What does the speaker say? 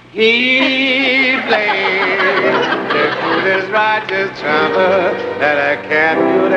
He plays the coolest righteous trumpet that I can do